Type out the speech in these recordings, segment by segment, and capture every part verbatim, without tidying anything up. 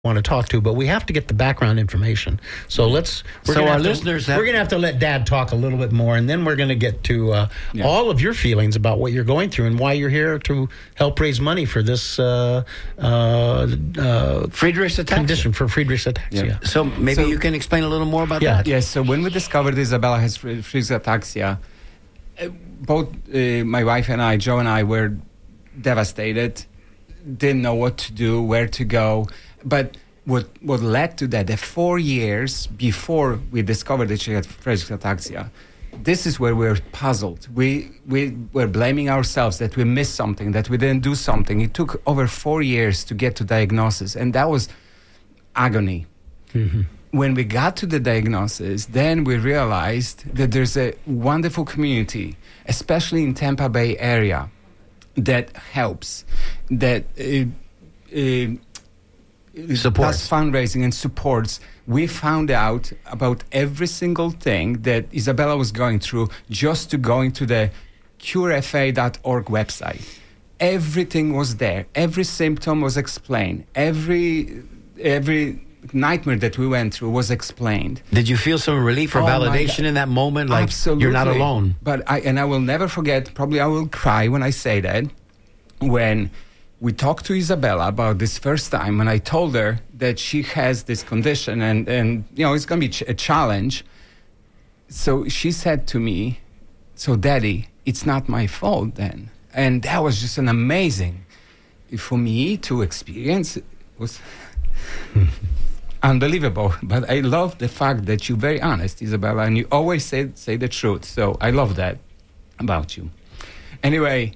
want to talk to, but we have to get the background information. So let's. We're so our to, listeners, have, we're going to have to let Dad talk a little bit more, and then we're going to get to uh, yeah. all of your feelings about what you're going through and why you're here to help raise money for this uh, uh, uh, Friedreich's ataxia condition for Friedreich's ataxia. Yeah. So maybe so, you can explain a little more about yeah. that. Yes. So when we discovered Isabella has Friedreich's ataxia, both uh, my wife and I, Joe and I, were devastated. Didn't know what to do, where to go, but. What what led to that, the four years before we discovered that she had Friedreich's ataxia, this is where we were puzzled. We we were blaming ourselves that we missed something, that we didn't do something. It took over four years to get to diagnosis, and that was agony. Mm-hmm. When we got to the diagnosis, then we realized that there's a wonderful community, especially in Tampa Bay area, that helps, that uh, uh, supports does fundraising and supports. We found out about every single thing that Isabella was going through just to going to the cure f a dot org website. Everything was there. Every symptom was explained. Every every nightmare that we went through was explained. Did you feel some relief or oh validation in that moment? Like Absolutely. You're not alone. But I and I will never forget, probably I will cry when I say that, when we talked to Isabella about this first time, and I told her that she has this condition, and, and you know, it's going to be ch- a challenge. So she said to me, so Daddy, it's not my fault then. And that was just an amazing, for me to experience, it was unbelievable. But I love the fact that you're very honest, Isabella, and you always say, say the truth. So I love that about you. Anyway,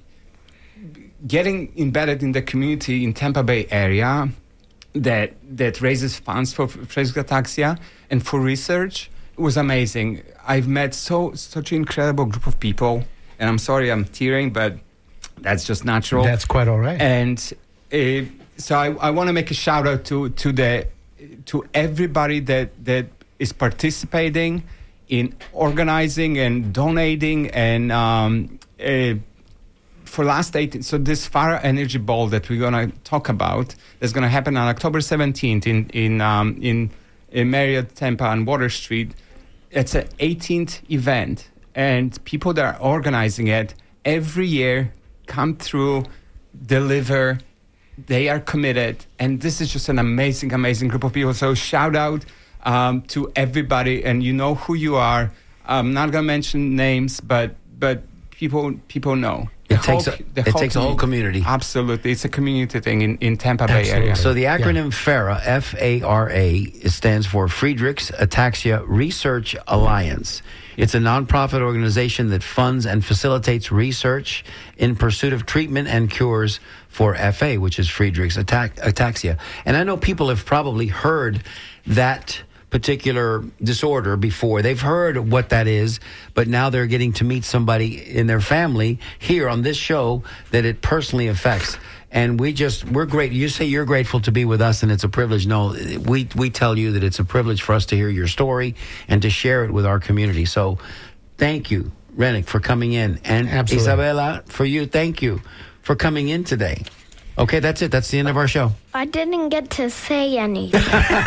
getting embedded in the community in Tampa Bay area that that raises funds for Friedreich's ataxia and for research was amazing. I've met so such an incredible group of people, and I'm sorry I'm tearing, but that's just natural. That's quite all right. And uh, so I, I want to make a shout out to to the to everybody that that is participating in organizing and donating and um, uh, for last eighteen, so this Fire Energy Ball that we're gonna talk about, that's gonna happen on October seventeenth in in um, in, in Marriott, Tampa, on Water Street. It's an eighteenth event, and people that are organizing it every year come through, deliver. They are committed, and this is just an amazing, amazing group of people. So shout out um, to everybody, and you know who you are. I'm not gonna mention names, but but people people know. It takes, a, it takes a whole community. Absolutely. It's a community thing in, in Tampa Bay area. So the acronym yeah. FARA, F A R A, it stands for Friedreich's Ataxia Research Alliance. It's a nonprofit organization that funds and facilitates research in pursuit of treatment and cures for F A, which is Friedreich's ataxia. And I know people have probably heard that particular disorder before. They've heard what that is, but now they're getting to meet somebody in their family here on this show that it personally affects. And we just, we're great. You say you're grateful to be with us, and it's a privilege. No, we we tell you that it's a privilege for us to hear your story and to share it with our community. So thank you, Renick, for coming in. And Absolutely. Isabella, for you, thank you for coming in today. Okay, that's it. That's the end of our show. I didn't get to say anything.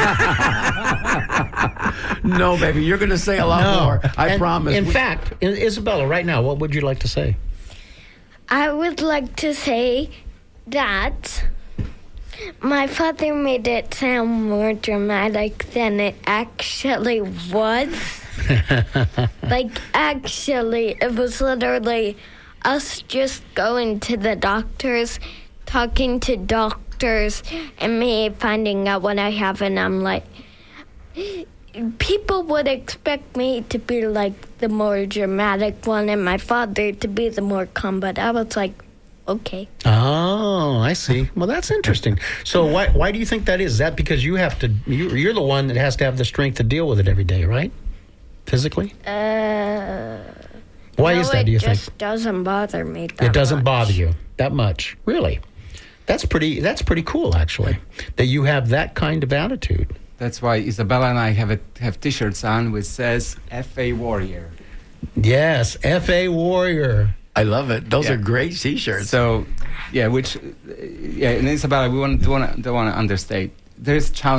No, baby, you're going to say a lot no. more. I and promise. In we- fact, Isabella, right now, what would you like to say? I would like to say that my father made it sound more dramatic than it actually was. Like, actually, it was literally us just going to the doctors, talking to doctors, and me finding out what I have, and I'm like, people would expect me to be like the more dramatic one and my father to be the more calm, but I was like, okay. Oh, I see. Well, that's interesting. So why why do you think that is? Is that because you have to, you, you're the one that has to have the strength to deal with it every day, right? Physically? Uh... Why no, is that, do you it think? just doesn't bother me that It doesn't much. bother you that much, really? That's pretty. That's pretty cool, actually, that you have that kind of attitude. That's why Isabella and I have a, have T-shirts on which says F A Warrior. Yes, F A Warrior. I love it. Those Yeah. are great T-shirts. So, yeah, which, uh, yeah, and Isabella, we want, don't want to don't want to understate. there's challenge